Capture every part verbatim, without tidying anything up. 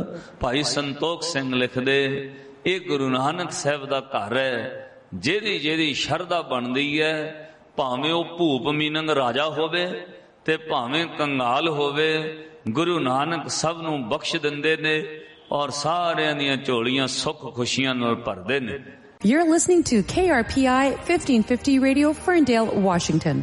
ਭਾਈ ਸੰਤੋਖ ਸਿੰਘ ਲਿਖਦੇ, ਇਹ ਗੁਰੂ ਨਾਨਕ ਸਾਹਿਬ ਦਾ ਘਰ ਹੈ। ਜਿਹਦੀ ਜਿਹਦੀ ਸ਼ਰਧਾ ਬਣਦੀ ਹੈ, ਭਾਵੇਂ ਉਹ ਭੂਪ ਮੀਨੰਗ ਰਾਜਾ ਹੋਵੇ ਤੇ ਭਾਵੇਂ ਕੰਗਾਲ ਹੋਵੇ, ਗੁਰੂ ਨਾਨਕ ਸਭ ਨੂੰ ਬਖਸ਼ ਦਿੰਦੇ ਨੇ ਔਰ ਸਾਰਿਆਂ ਦੀਆਂ ਝੋਲੀਆਂ ਸੁੱਖ ਖੁਸ਼ੀਆਂ ਨਾਲ ਭਰਦੇ ਨੇ। You're listening to K R P I fifteen fifty Radio, Ferndale, Washington.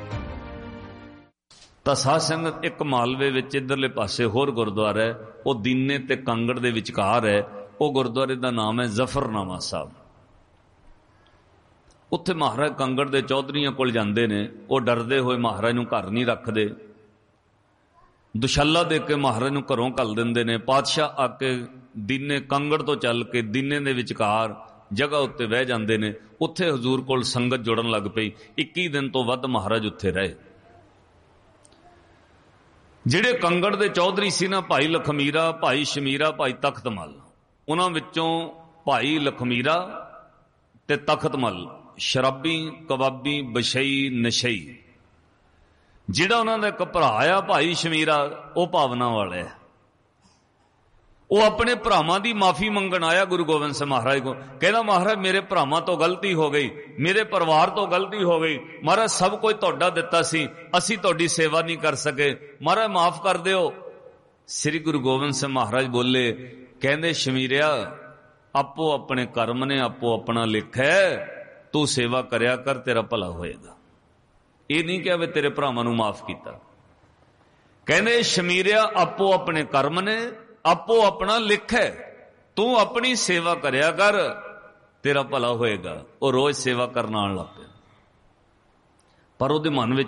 ਤਾਂ ਸਾਧ ਸੰਗਤ, ਇੱਕ ਮਾਲਵੇ ਵਿੱਚ ਇੱਧਰਲੇ ਪਾਸੇ ਹੋਰ ਗੁਰਦੁਆਰਾ ਹੈ, ਉਹ ਦੀਨੇ ਤੇ ਕਾਂਗੜ ਦੇ ਵਿਚਕਾਰ ਹੈ। ਉਹ ਗੁਰਦੁਆਰੇ ਦਾ ਨਾਮ ਹੈ ਜ਼ਫਰਨਾਮਾ ਸਾਹਿਬ। ਉੱਥੇ ਮਹਾਰਾਜ ਕਾਂਗੜ ਦੇ ਚੌਧਰੀਆਂ ਕੋਲ ਜਾਂਦੇ ਨੇ। ਉਹ ਡਰਦੇ ਹੋਏ ਮਹਾਰਾਜ ਨੂੰ ਘਰ ਨਹੀਂ ਰੱਖਦੇ, ਦੁਸ਼ੱਲਾ ਦੇ ਕੇ ਮਹਾਰਾਜ ਨੂੰ ਘਰੋਂ ਘੱਲ ਦਿੰਦੇ ਨੇ। ਪਾਤਸ਼ਾਹ ਆ ਕੇ ਦੀਨੇ ਕਾਂਗੜ ਤੋਂ ਚੱਲ ਕੇ ਦੀਨੇ ਦੇ ਵਿਚਕਾਰ ਜਗ੍ਹਾ ਉੱਤੇ ਬਹਿ ਜਾਂਦੇ ਨੇ। ਉੱਥੇ ਹਜ਼ੂਰ ਕੋਲ ਸੰਗਤ ਜੁੜਨ ਲੱਗ ਪਈ। ਇੱਕੀ ਦਿਨ ਤੋਂ ਵੱਧ ਮਹਾਰਾਜ ਉੱਥੇ ਰਹੇ। ਜਿਹੜੇ ਕੰਗੜ ਦੇ ਚੌਧਰੀ ਸੀ ਨਾ, ਭਾਈ ਲਖਮੀਰਾ, ਭਾਈ ਸ਼ਮੀਰਾ, ਭਾਈ ਤਖਤ ਮੱਲ, ਉਹਨਾਂ ਵਿੱਚੋਂ ਭਾਈ ਲਖਮੀਰਾ ਤੇ ਤਖਤ ਮੱਲ ਸ਼ਰਾਬੀ, ਕਬਾਬੀ, ਬਸ਼ਈ, ਨਸ਼ਈ। ਜਿਹੜਾ ਉਹਨਾਂ ਦਾ ਇੱਕ ਭਰਾ ਆ ਭਾਈ ਸ਼ਮੀਰਾ, ਉਹ ਭਾਵਨਾ ਵਾਲਾ ਹੈ। ਉਹ ਆਪਣੇ ਭਰਾਵਾਂ ਦੀ ਮਾਫੀ ਮੰਗਣ ਆਇਆ ਗੁਰੂ ਗੋਬਿੰਦ ਸਿੰਘ ਮਹਾਰਾਜ ਕੋਲ। ਕਹਿੰਦਾ, ਮਹਾਰਾਜ ਮੇਰੇ ਭਰਾਵਾਂ ਤੋਂ ਗਲਤੀ ਹੋ ਗਈ, ਮੇਰੇ ਪਰਿਵਾਰ ਤੋਂ ਗਲਤੀ ਹੋ ਗਈ। ਮਹਾਰਾਜ ਸਭ ਕੁਝ ਤੁਹਾਡਾ ਦਿੱਤਾ ਸੀ, ਅਸੀਂ ਤੁਹਾਡੀ ਸੇਵਾ ਨਹੀਂ ਕਰ ਸਕੇ, ਮਹਾਰਾਜ ਮਾਫ ਕਰ ਦਿਓ। ਸ੍ਰੀ ਗੁਰੂ ਗੋਬਿੰਦ ਸਿੰਘ ਮਹਾਰਾਜ ਬੋਲੇ, ਕਹਿੰਦੇ, ਸ਼ਮੀਰਿਆ, ਆਪੋ ਆਪਣੇ ਕਰਮ ਨੇ, ਆਪੋ ਆਪਣਾ ਲੇਖਾ ਹੈ, ਤੂੰ ਸੇਵਾ ਕਰਿਆ ਕਰ, ਤੇਰਾ ਭਲਾ ਹੋਏਗਾ। ਇਹ ਨਹੀਂ ਕਿਹਾ ਵੀ ਤੇਰੇ ਭਰਾਵਾਂ ਨੂੰ ਮਾਫ ਕੀਤਾ। ਕਹਿੰਦੇ, ਸ਼ਮੀਰਿਆ, ਆਪੋ ਆਪਣੇ ਕਰਮ ਨੇ, ਆਪੋ ਆਪਣਾ ਲਿਖ ਹੈ, ਤੂੰ ਆਪਣੀ ਸੇਵਾ ਕਰਿਆ ਕਰ, ਤੇਰਾ ਭਲਾ ਹੋਏਗਾ। ਉਹ ਰੋਜ਼ ਸੇਵਾ ਕਰਨ ਆਉਣ ਲੱਗ ਪਿਆ। ਪਰ ਉਹਦੇ ਮਨ ਵਿੱਚ